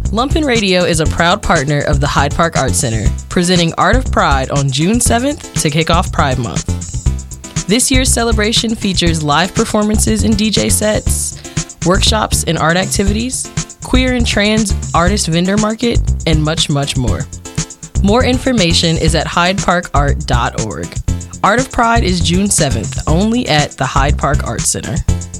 Lumpen Radio is a proud partner of the Hyde Park Art Center, presenting Art of Pride on June 7th to kick off Pride Month. This year's celebration features live performances and DJ sets, workshops and art activities, queer and trans artist vendor market, and much, much more. More information is at hydeparkart.org. Art of Pride is June 7th, only at the Hyde Park Art Center.